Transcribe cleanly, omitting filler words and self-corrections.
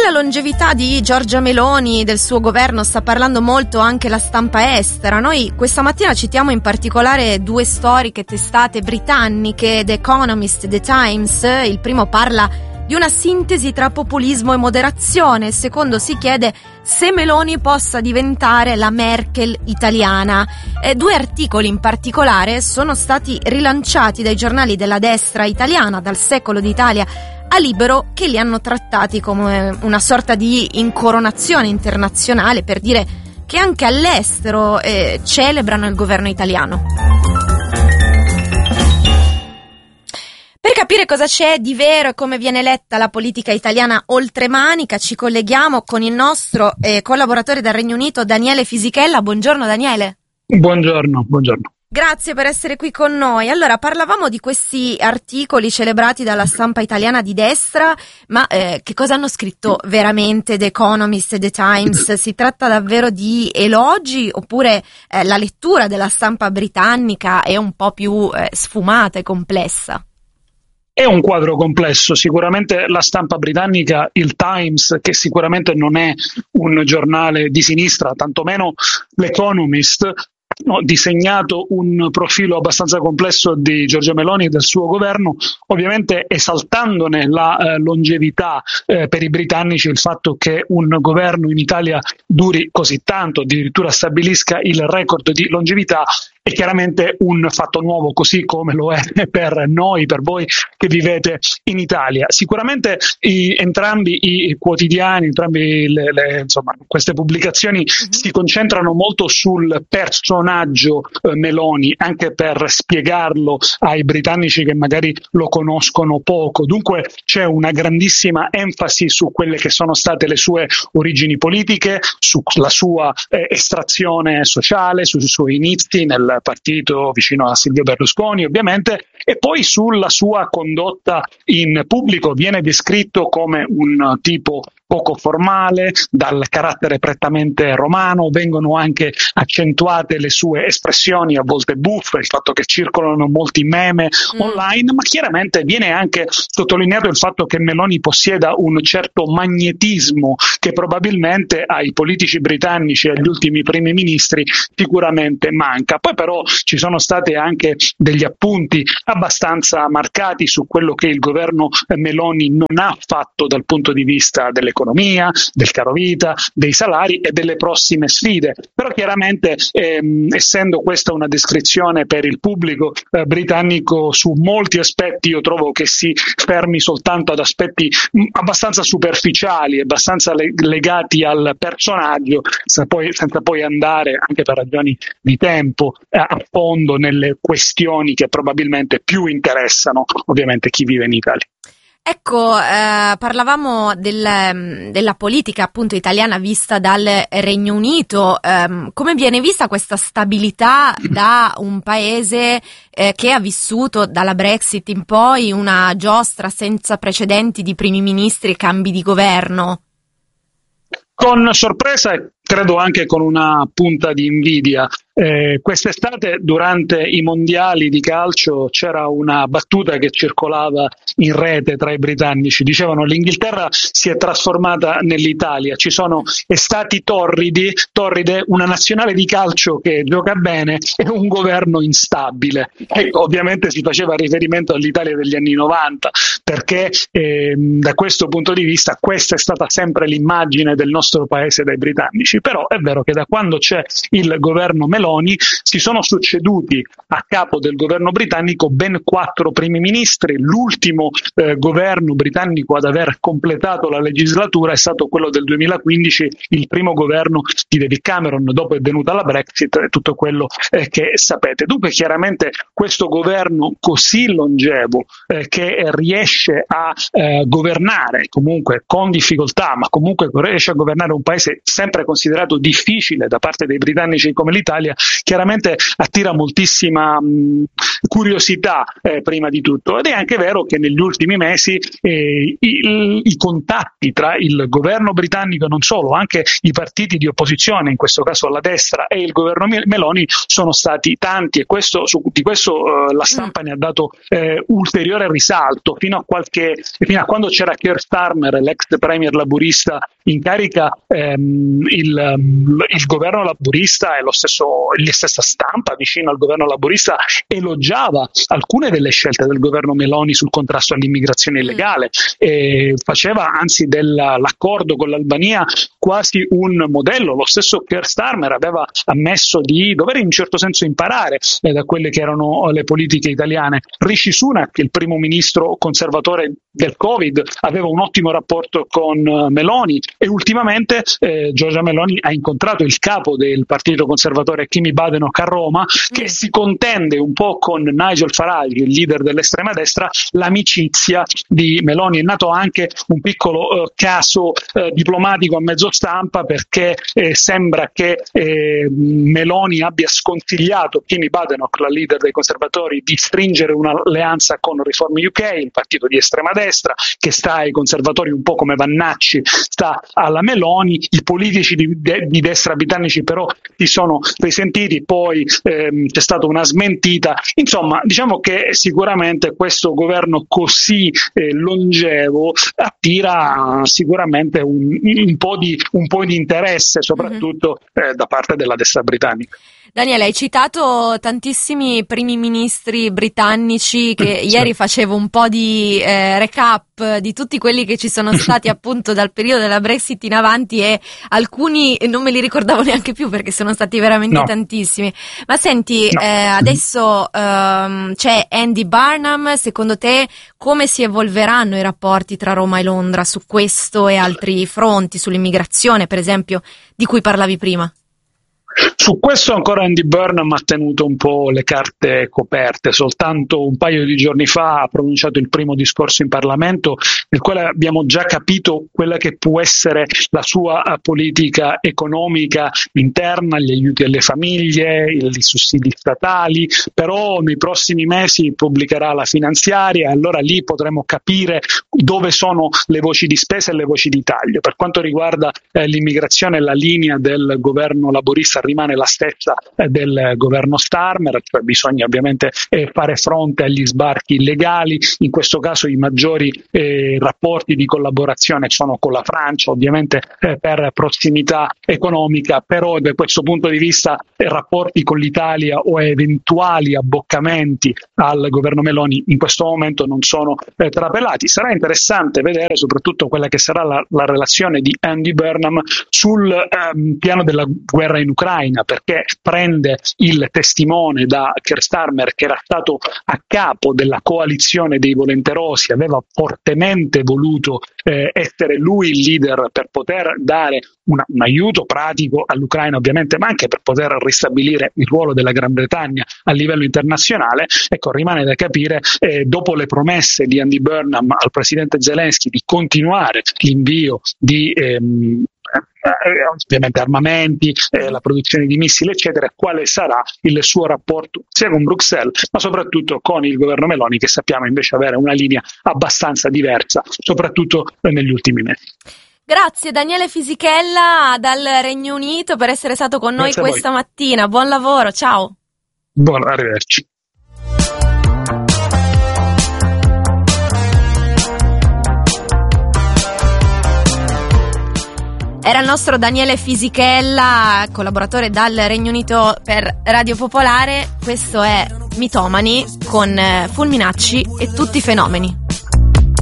Della longevità di Giorgia Meloni, del suo governo, sta parlando molto anche la stampa estera. Noi questa mattina citiamo in particolare due storiche testate britanniche, The Economist e The Times. Il primo parla di una sintesi tra populismo e moderazione, il secondo si chiede se Meloni possa diventare la Merkel italiana. Due articoli in particolare sono stati rilanciati dai giornali della destra italiana, dal Secolo d'Italia a Libero, che li hanno trattati come una sorta di incoronazione internazionale, per dire che anche all'estero celebrano il governo italiano. Per capire cosa c'è di vero e come viene letta la politica italiana oltremanica, ci colleghiamo con il nostro collaboratore dal Regno Unito, Daniele Fisichella. Buongiorno Daniele. Buongiorno. Grazie per essere qui con noi. Allora, parlavamo di questi articoli celebrati dalla stampa italiana di destra, ma che cosa hanno scritto veramente The Economist e The Times? Si tratta davvero di elogi oppure la lettura della stampa britannica è un po' più sfumata e complessa? È un quadro complesso, sicuramente la stampa britannica, il Times, che sicuramente non è un giornale di sinistra, tantomeno l'Economist, hanno disegnato un profilo abbastanza complesso di Giorgia Meloni e del suo governo, ovviamente esaltandone la longevità per i britannici, il fatto che un governo in Italia duri così tanto, addirittura stabilisca il record di longevità, è chiaramente un fatto nuovo, così come lo è per noi, per voi che vivete in Italia. Sicuramente entrambi i quotidiani, insomma, queste pubblicazioni si concentrano molto sul personaggio Meloni, anche per spiegarlo ai britannici che magari lo conoscono poco. Dunque c'è una grandissima enfasi su quelle che sono state le sue origini politiche, sulla sua estrazione sociale, sui suoi inizi nel partito vicino a Silvio Berlusconi ovviamente, e poi sulla sua condotta in pubblico. Viene descritto come un tipo poco formale, dal carattere prettamente romano, vengono anche accentuate le sue espressioni a volte buffe, il fatto che circolano molti meme online, ma chiaramente viene anche sottolineato il fatto che Meloni possieda un certo magnetismo che probabilmente ai politici britannici e agli ultimi primi ministri sicuramente manca. Poi però ci sono stati anche degli appunti abbastanza marcati su quello che il governo Meloni non ha fatto dal punto di vista dell'economia, del carovita, dei salari e delle prossime sfide. Però chiaramente essendo questa una descrizione per il pubblico britannico, su molti aspetti io trovo che si fermi soltanto ad aspetti abbastanza superficiali, abbastanza legati al personaggio, senza poi andare, anche per ragioni di tempo, a fondo nelle questioni che probabilmente più interessano ovviamente chi vive in Italia. Ecco, parlavamo della politica appunto italiana vista dal Regno Unito. Come viene vista questa stabilità da un paese che ha vissuto dalla Brexit in poi una giostra senza precedenti di primi ministri e cambi di governo? Con sorpresa e credo anche con una punta di invidia. Quest'estate durante i mondiali di calcio c'era una battuta che circolava in rete tra i britannici, dicevano: l'Inghilterra si è trasformata nell'Italia, ci sono estati torride, una nazionale di calcio che gioca bene e un governo instabile. Ovviamente si faceva riferimento all'Italia degli anni 90, perché da questo punto di vista questa è stata sempre l'immagine del nostro paese dai britannici. Però è vero che da quando c'è il governo Meloni si sono succeduti a capo del governo britannico ben 4 primi ministri. L'ultimo governo britannico ad aver completato la legislatura è stato quello del 2015, il primo governo di David Cameron. Dopo è venuta la Brexit e tutto quello che sapete. Dunque chiaramente questo governo così longevo che riesce a governare comunque con difficoltà, ma comunque riesce a governare un paese sempre considerato difficile da parte dei britannici come l'Italia, chiaramente attira moltissima curiosità prima di tutto. Ed è anche vero che negli ultimi mesi i contatti tra il governo britannico e non solo, anche i partiti di opposizione, in questo caso alla destra, e il governo Meloni sono stati tanti, e di questo la stampa ne ha dato ulteriore risalto, fino a fino a quando c'era Keir Starmer, l'ex premier laburista in carica, il governo laburista e la stessa stampa vicino al governo laburista elogiava alcune delle scelte del governo Meloni sul contrasto all'immigrazione illegale, e faceva anzi dell'accordo con l'Albania quasi un modello. Lo stesso Keir Starmer aveva ammesso di dover in un certo senso imparare da quelle che erano le politiche italiane. Rishi Sunak, il primo ministro conservatore del Covid, aveva un ottimo rapporto con Meloni, e ultimamente Giorgia Meloni ha incontrato il capo del partito conservatore Kemi Badenoch a Roma, che si contende un po' con Nigel Farage, il leader dell'estrema destra, l'amicizia di Meloni. È nato anche un piccolo caso diplomatico a mezzo stampa, perché sembra che Meloni abbia sconsigliato Kemi Badenoch, la leader dei conservatori, di stringere un'alleanza con Reform UK, il partito di estrema destra che sta ai conservatori un po' come Vannacci sta alla Meloni. I politici di destra britannici però si sono risentiti, poi c'è stata una smentita. Insomma, diciamo che sicuramente questo governo così longevo attira sicuramente un po' di interesse, soprattutto da parte della destra britannica. Daniele, hai citato tantissimi primi ministri britannici che ieri facevo un po' di recap di tutti quelli che ci sono stati appunto dal periodo della Brexit in avanti, e alcuni non me li ricordavo neanche più perché sono stati veramente tantissimi. Ma senti, adesso c'è Andy Burnham. Secondo te come si evolveranno i rapporti tra Roma e Londra su questo e altri fronti, sull'immigrazione per esempio, di cui parlavi prima? Su questo ancora Andy Burnham ha tenuto un po' le carte coperte. Soltanto un paio di giorni fa ha pronunciato il primo discorso in Parlamento, nel quale abbiamo già capito quella che può essere la sua politica economica interna, gli aiuti alle famiglie, i sussidi statali. Però nei prossimi mesi pubblicherà la finanziaria, e allora lì potremo capire dove sono le voci di spesa e le voci di taglio. Per quanto riguarda l'immigrazione, la linea del governo laburista rimane la stessa del governo Starmer, cioè bisogna ovviamente fare fronte agli sbarchi illegali. In questo caso i maggiori rapporti di collaborazione sono con la Francia, ovviamente per prossimità economica, però da questo punto di vista rapporti con l'Italia o eventuali abboccamenti al governo Meloni in questo momento non sono trapelati. Sarà interessante vedere soprattutto quella che sarà la relazione di Andy Burnham sul piano della guerra in Ucraina, perché prende il testimone da Keir Starmer, che era stato a capo della coalizione dei volenterosi, aveva fortemente voluto essere lui il leader per poter dare un aiuto pratico all'Ucraina ovviamente, ma anche per poter ristabilire il ruolo della Gran Bretagna a livello internazionale. Ecco, rimane da capire, dopo le promesse di Andy Burnham al presidente Zelensky di continuare l'invio di ovviamente armamenti, la produzione di missili eccetera, quale sarà il suo rapporto sia con Bruxelles ma soprattutto con il governo Meloni, che sappiamo invece avere una linea abbastanza diversa, soprattutto negli ultimi mesi. Grazie Daniele Fisichella dal Regno Unito per essere stato con noi questa mattina. Buon lavoro, ciao. Arrivederci. Era il nostro Daniele Fisichella, collaboratore dal Regno Unito per Radio Popolare. Questo è Mitomani con Fulminacci e tutti i fenomeni.